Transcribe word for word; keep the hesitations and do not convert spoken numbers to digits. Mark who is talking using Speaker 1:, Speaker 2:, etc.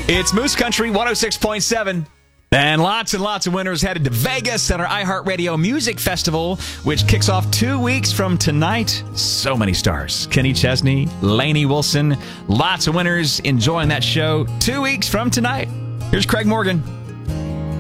Speaker 1: It's Moose Country one oh six point seven. And lots and lots of winners headed to Vegas at our iHeartRadio Music Festival, which kicks off two weeks from tonight. So many stars. Kenny Chesney, Lainey Wilson. Lots of winners enjoying that show two weeks from tonight. Here's Craig Morgan.